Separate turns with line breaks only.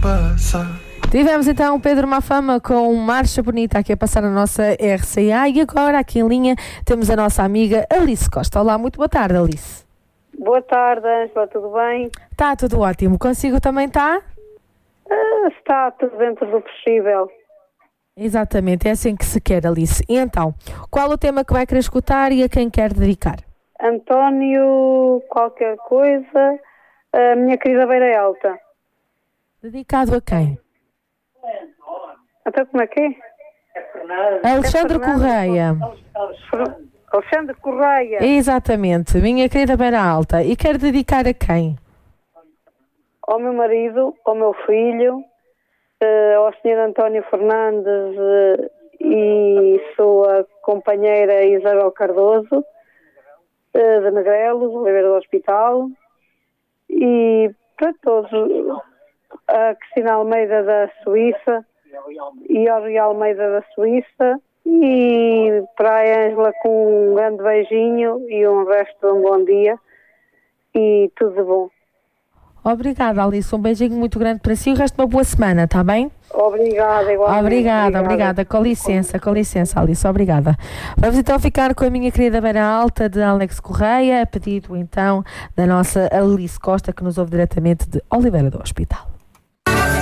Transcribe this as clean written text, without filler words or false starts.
Tivemos então o Pedro Mafama com Marcha Bonita aqui a passar na nossa RCA e agora aqui em linha temos a nossa amiga Alice Costa. Olá, muito boa tarde, Alice.
Boa tarde, Ângela, tudo bem?
Está tudo ótimo. Consigo também está?
Está tudo dentro do possível.
Exatamente, é assim que se quer, Alice. E então, qual o tema que vai querer escutar e a quem quer dedicar?
António, qualquer coisa, a minha querida Beira Alta.
Dedicado a quem?
Então como é que é?
Alexandre Correia.
Alexandre Correia.
Exatamente, minha querida Beira Alta. E quer dedicar a quem?
Ao meu marido, ao meu filho, ao Sr. António Fernandes e sua companheira Isabel Cardoso, de Negrelos, Oliveira do Hospital, e para todos, a Cristina Almeida da Suíça e ao Rio Almeida da Suíça, e para a Ângela com um grande beijinho e um resto de um bom dia e tudo de bom.
Obrigada, Alice. Um beijinho muito grande para si e o resto de uma boa semana, está bem?
Obrigada, igualmente.
Obrigada. Com licença, Alice. Obrigada. Vamos então ficar com a minha querida Beira Alta de Alex Correia, a pedido então da nossa Alice Costa, que nos ouve diretamente de Oliveira do Hospital.